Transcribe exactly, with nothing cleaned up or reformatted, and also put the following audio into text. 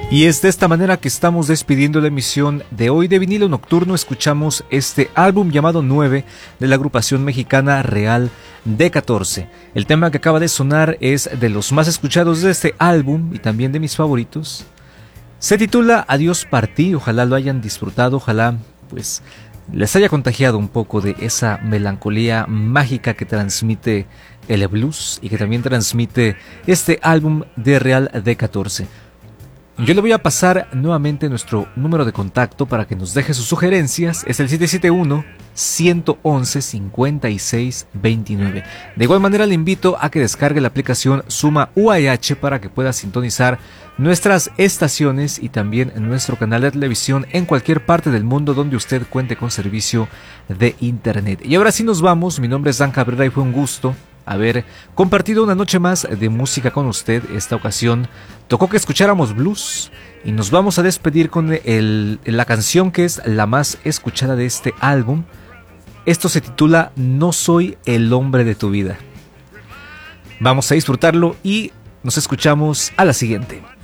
Y es de esta manera que estamos despidiendo la emisión de hoy de Vinilo Nocturno. Escuchamos este álbum llamado nueve de la agrupación mexicana Real D catorce. El tema que acaba de sonar es de los más escuchados de este álbum y también de mis favoritos. Se titula Adiós Partí. Ojalá lo hayan disfrutado, ojalá pues les haya contagiado un poco de esa melancolía mágica que transmite el blues y que también transmite este álbum de Real D catorce. Yo le voy a pasar nuevamente nuestro número de contacto para que nos deje sus sugerencias. Es el siete siete uno, uno uno uno, cinco seis dos nueve. De igual manera le invito a que descargue la aplicación Suma U A H para que pueda sintonizar nuestras estaciones y también nuestro canal de televisión en cualquier parte del mundo donde usted cuente con servicio de internet. Y ahora sí nos vamos. Mi nombre es Dan Cabrera y fue un gusto haber compartido una noche más de música con usted. Esta ocasión tocó que escucháramos blues y nos vamos a despedir con el, la canción que es la más escuchada de este álbum. Esto se titula No soy el hombre de tu vida. Vamos a disfrutarlo y nos escuchamos a la siguiente.